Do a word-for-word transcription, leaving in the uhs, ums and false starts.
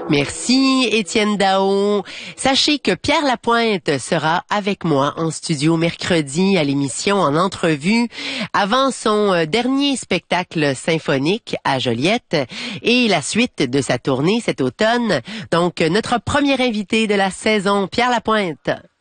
Merci, Étienne Dao. Sachez que Pierre Lapointe sera avec moi en studio mercredi à l'émission en entrevue avant son dernier spectacle symphonique à Joliette et la suite de sa tournée cet automne. Donc, notre premier invité de la saison, Pierre Lapointe.